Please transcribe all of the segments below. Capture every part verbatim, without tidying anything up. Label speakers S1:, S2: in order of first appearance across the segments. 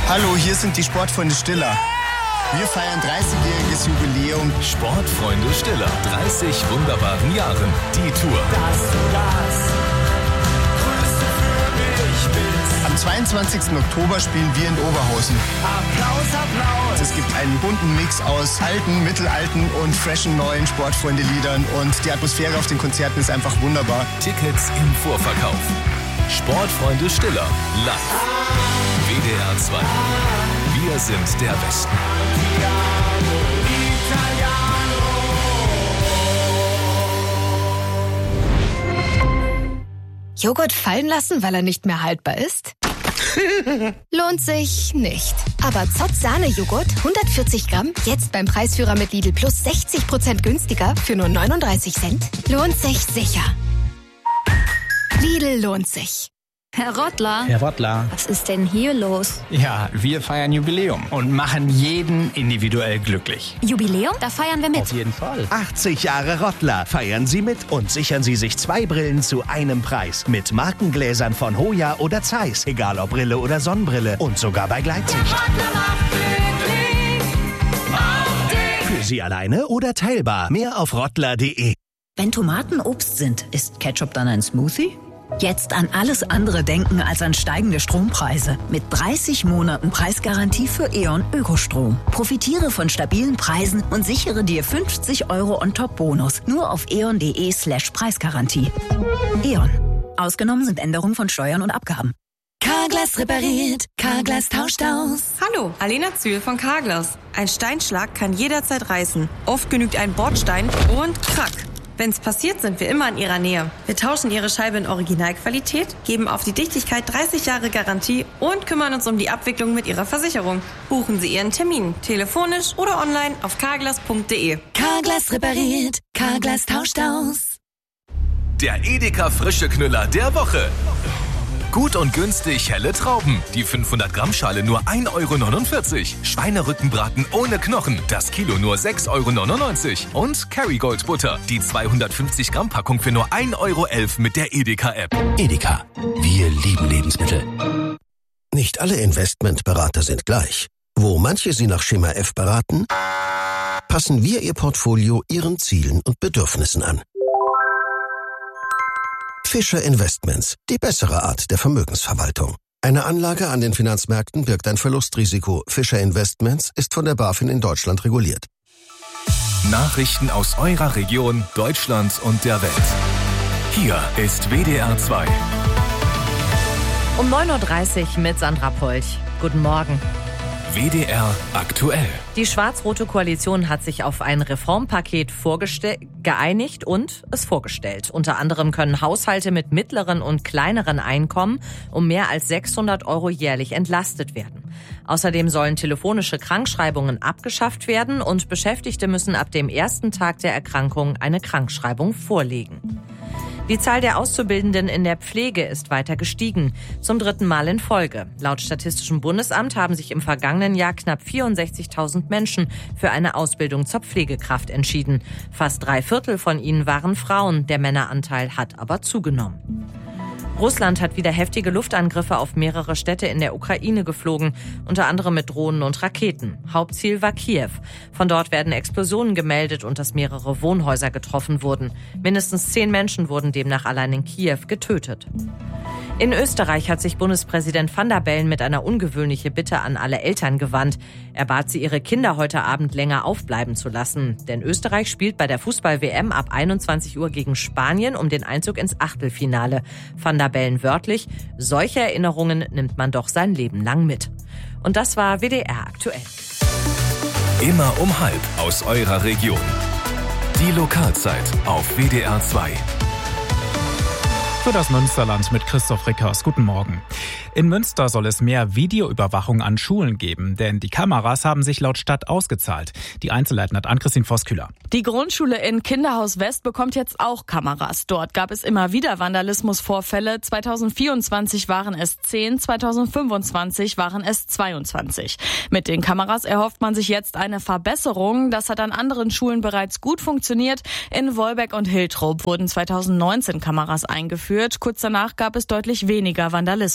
S1: Hallo, hier sind die Sportfreunde Stiller. Wir feiern dreißigjähriges Jubiläum.
S2: Sportfreunde Stiller, dreißig wunderbaren Jahren. Die Tour.
S3: Dass du das Größte für mich bist.
S1: Am zweiundzwanzigsten Oktober spielen wir in Oberhausen.
S3: Applaus, Applaus.
S1: Es gibt einen bunten Mix aus alten, mittelalten und freshen neuen Sportfreunde-Liedern. Und die Atmosphäre auf den Konzerten ist einfach wunderbar.
S2: Tickets im Vorverkauf. Sportfreunde Stiller, live. W D R zwei. Wir sind der Westen.
S4: Joghurt fallen lassen, weil er nicht mehr haltbar ist? Lohnt sich nicht. Aber Zott Sahne-Joghurt, hundertvierzig Gramm, jetzt beim Preisführer mit Lidl Plus sechzig Prozent günstiger für nur neununddreißig Cent. Lohnt sich sicher. Lidl lohnt sich.
S5: Herr Rottler.
S6: Herr Rottler.
S5: Was ist denn hier los?
S6: Ja, wir feiern Jubiläum und machen jeden individuell glücklich.
S5: Jubiläum? Da feiern wir mit.
S6: Auf jeden Fall.
S7: achtzig Jahre Rottler. Feiern Sie mit und sichern Sie sich zwei Brillen zu einem Preis. Mit Markengläsern von Hoya oder Zeiss. Egal ob Brille oder Sonnenbrille. Und sogar bei Gleitsicht. Für Sie alleine oder teilbar. Mehr auf rottler punkt de.
S8: Wenn Tomaten Obst sind, ist Ketchup dann ein Smoothie? Jetzt an alles andere denken als an steigende Strompreise. Mit dreißig Monaten Preisgarantie für E.ON Ökostrom. Profitiere von stabilen Preisen und sichere dir fünfzig Euro On-Top-Bonus. Nur auf eon.de slash Preisgarantie. E.ON. Ausgenommen sind Änderungen von Steuern und Abgaben.
S9: Carglass repariert, Carglass tauscht aus.
S10: Hallo, Alena Zühl von Carglass. Ein Steinschlag kann jederzeit reißen. Oft genügt ein Bordstein und krack. Wenn's passiert, sind wir immer in Ihrer Nähe. Wir tauschen Ihre Scheibe in Originalqualität, geben auf die Dichtigkeit dreißig Jahre Garantie und kümmern uns um die Abwicklung mit Ihrer Versicherung. Buchen Sie Ihren Termin, telefonisch oder online auf carglass punkt de.
S9: Carglass repariert, Carglass tauscht aus.
S2: Der Edeka frische Knüller der Woche. Gut und günstig helle Trauben. Die fünfhundert Gramm Schale nur ein Euro neunundvierzig. Schweinerückenbraten ohne Knochen. Das Kilo nur sechs Euro neunundneunzig. Und Kerrygold Butter. Die zweihundertfünfzig Gramm Packung für nur ein Euro elf mit der Edeka-App.
S11: Edeka. Wir lieben Lebensmittel. Nicht alle Investmentberater sind gleich. Wo manche Sie nach Schema F beraten, passen wir Ihr Portfolio Ihren Zielen und Bedürfnissen an. Fischer Investments, die bessere Art der Vermögensverwaltung. Eine Anlage an den Finanzmärkten birgt ein Verlustrisiko. Fischer Investments ist von der BaFin in Deutschland reguliert.
S2: Nachrichten aus eurer Region, Deutschland und der Welt. Hier ist W D R zwei.
S12: Um neun Uhr dreißig mit Sandra Polch. Guten Morgen.
S2: W D R aktuell.
S12: Die schwarz-rote Koalition hat sich auf ein Reformpaket vorgeste- geeinigt und es vorgestellt. Unter anderem können Haushalte mit mittleren und kleineren Einkommen um mehr als sechshundert Euro jährlich entlastet werden. Außerdem sollen telefonische Krankschreibungen abgeschafft werden und Beschäftigte müssen ab dem ersten Tag der Erkrankung eine Krankschreibung vorlegen. Die Zahl der Auszubildenden in der Pflege ist weiter gestiegen, zum dritten Mal in Folge. Laut Statistischem Bundesamt haben sich im vergangenen Jahr knapp vierundsechzigtausend Menschen für eine Ausbildung zur Pflegekraft entschieden. Fast drei Viertel von ihnen waren Frauen, der Männeranteil hat aber zugenommen. Russland hat wieder heftige Luftangriffe auf mehrere Städte in der Ukraine geflogen, unter anderem mit Drohnen und Raketen. Hauptziel war Kiew. Von dort werden Explosionen gemeldet und dass mehrere Wohnhäuser getroffen wurden. Mindestens zehn Menschen wurden demnach allein in Kiew getötet. In Österreich hat sich Bundespräsident Van der Bellen mit einer ungewöhnlichen Bitte an alle Eltern gewandt. Er bat sie, ihre Kinder heute Abend länger aufbleiben zu lassen. Denn Österreich spielt bei der Fußball-W M ab einundzwanzig Uhr gegen Spanien um den Einzug ins Achtelfinale. Van der Bellen wörtlich: Solche Erinnerungen nimmt man doch sein Leben lang mit. Und das war W D R aktuell.
S2: Immer um halb aus eurer Region. Die Lokalzeit auf W D R zwei.
S13: Für das Münsterland mit Christoph Rickers. Guten Morgen. In Münster soll es mehr Videoüberwachung an Schulen geben, denn die Kameras haben sich laut Stadt ausgezahlt. Die Einzelheiten hat Ann-Christine Voskühler.
S14: Die Grundschule in Kinderhaus West bekommt jetzt auch Kameras. Dort gab es immer wieder Vandalismusvorfälle. zweitausendvierundzwanzig waren es zehn, zweitausendfünfundzwanzig waren es zweiundzwanzig. Mit den Kameras erhofft man sich jetzt eine Verbesserung. Das hat an anderen Schulen bereits gut funktioniert. In Wolbeck und Hiltrop wurden zweitausendneunzehn Kameras eingeführt. Kurz danach gab es deutlich weniger Vandalismusschäden.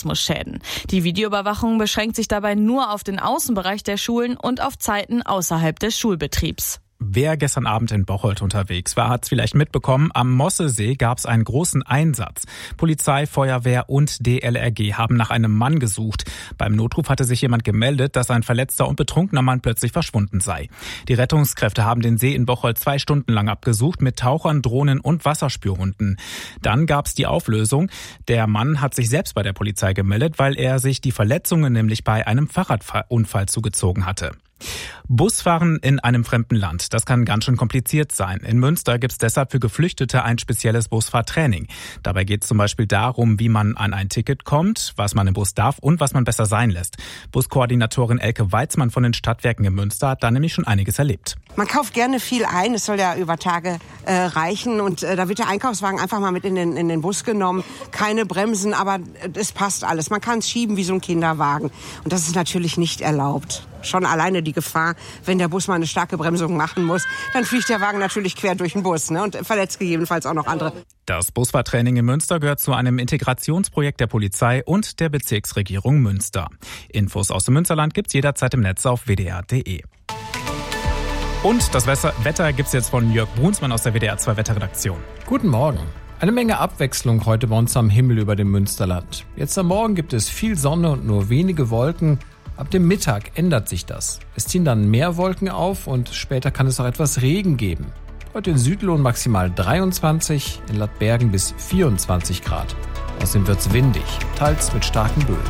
S14: werden. Die Videoüberwachung beschränkt sich dabei nur auf den Außenbereich der Schulen und auf Zeiten außerhalb des Schulbetriebs.
S13: Wer gestern Abend in Bocholt unterwegs war, hat es vielleicht mitbekommen. Am Mossesee gab es einen großen Einsatz. Polizei, Feuerwehr und D L R G haben nach einem Mann gesucht. Beim Notruf hatte sich jemand gemeldet, dass ein verletzter und betrunkener Mann plötzlich verschwunden sei. Die Rettungskräfte haben den See in Bocholt zwei Stunden lang abgesucht mit Tauchern, Drohnen und Wasserspürhunden. Dann gab es die Auflösung. Der Mann hat sich selbst bei der Polizei gemeldet, weil er sich die Verletzungen nämlich bei einem Fahrradunfall zugezogen hatte. Busfahren in einem fremden Land, das kann ganz schön kompliziert sein. In Münster gibt es deshalb für Geflüchtete ein spezielles Busfahrtraining. Dabei geht es zum Beispiel darum, wie man an ein Ticket kommt, was man im Bus darf und was man besser sein lässt. Buskoordinatorin Elke Weizmann von den Stadtwerken in Münster hat da nämlich schon einiges erlebt.
S15: Man kauft gerne viel ein, es soll ja über Tage äh, reichen und äh, da wird der Einkaufswagen einfach mal mit in den, in den Bus genommen. Keine Bremsen, aber es passt alles. Man kann es schieben wie so ein Kinderwagen und das ist natürlich nicht erlaubt. Schon alleine die Gefahr, wenn der Bus mal eine starke Bremsung machen muss, dann fliegt der Wagen natürlich quer durch den Bus, ne, und verletzt gegebenenfalls auch noch andere.
S13: Das Busfahrtraining in Münster gehört zu einem Integrationsprojekt der Polizei und der Bezirksregierung Münster. Infos aus dem Münsterland gibt's jederzeit im Netz auf w d r punkt d e. Und das Wetter gibt's jetzt von Jörg Brunsmann aus der W D R zwei Wetterredaktion.
S16: Guten Morgen. Eine Menge Abwechslung heute bei uns am Himmel über dem Münsterland. Jetzt am Morgen gibt es viel Sonne und nur wenige Wolken. Ab dem Mittag ändert sich das. Es ziehen dann mehr Wolken auf und später kann es auch etwas Regen geben. Heute in Südlohn maximal dreiundzwanzig, in Lattbergen bis vierundzwanzig Grad. Außerdem wird's windig, teils mit starken Böen.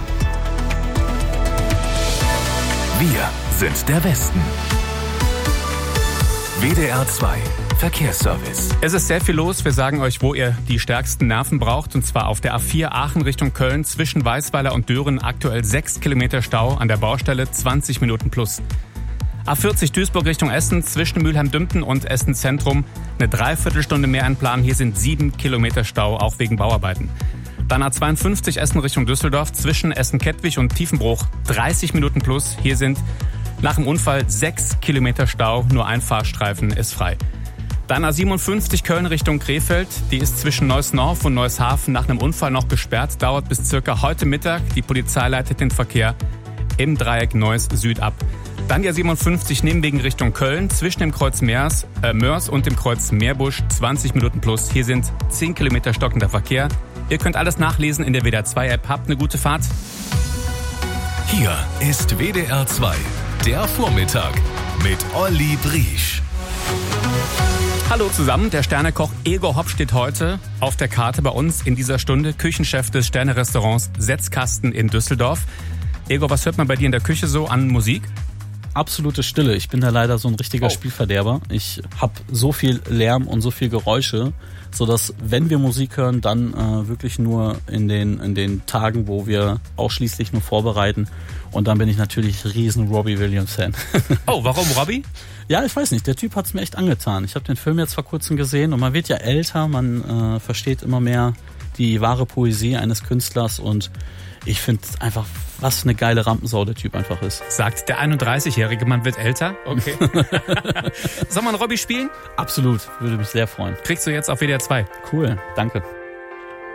S2: Wir sind der Westen. W D R zwei Verkehrsservice.
S17: Es ist sehr viel los. Wir sagen euch, wo ihr die stärksten Nerven braucht. Und zwar auf der A vier Aachen Richtung Köln zwischen Weißweiler und Dören. Aktuell sechs Kilometer Stau an der Baustelle, zwanzig Minuten plus. A vierzig Duisburg Richtung Essen zwischen Mülheim-Dümpten und Essen Zentrum. Eine Dreiviertelstunde mehr an Plan. Hier sind sieben Kilometer Stau, auch wegen Bauarbeiten. Dann A zweiundfünfzig Essen Richtung Düsseldorf zwischen Essen-Kettwig und Tiefenbruch. dreißig Minuten plus. Hier sind nach dem Unfall sechs Kilometer Stau. Nur ein Fahrstreifen ist frei. Dann A siebenundfünfzig Köln Richtung Krefeld. Die ist zwischen Neuss-Norf und Neushafen nach einem Unfall noch gesperrt. Dauert bis circa heute Mittag. Die Polizei leitet den Verkehr im Dreieck Neuss Süd ab. Dann die A siebenundfünfzig Nebenwegen Richtung Köln zwischen dem Kreuz Meers, äh, Mörs und dem Kreuz Meerbusch. zwanzig Minuten plus. Hier sind zehn Kilometer stockender Verkehr. Ihr könnt alles nachlesen in der W D R zwei App. Habt eine gute Fahrt.
S2: Hier ist W D R zwei, der Vormittag mit Olli Briesch.
S17: Hallo zusammen, der Sternekoch Egor Hopp steht heute auf der Karte bei uns in dieser Stunde. Küchenchef des Sterne-Restaurants Setzkasten in Düsseldorf. Egor, was hört man bei dir in der Küche so an Musik?
S18: Absolute Stille. Ich bin da leider so ein richtiger oh. Spielverderber. Ich habe so viel Lärm und so viel Geräusche, sodass, wenn wir Musik hören, dann äh, wirklich nur in den, in den Tagen, wo wir ausschließlich nur vorbereiten. Und dann bin ich natürlich riesen Robbie Williams-Fan.
S17: Oh, warum Robbie?
S18: Ja, ich weiß nicht. Der Typ hat's mir echt angetan. Ich habe den Film jetzt vor kurzem gesehen und man wird ja älter, man äh, versteht immer mehr die wahre Poesie eines Künstlers und ich finde einfach, was eine geile Rampensau der Typ einfach ist.
S17: Sagt der einunddreißigjährige, man wird älter? Okay. Soll man Robbie spielen?
S18: Absolut, würde mich sehr freuen.
S17: Kriegst du jetzt auf W D R zwei.
S18: Cool, danke.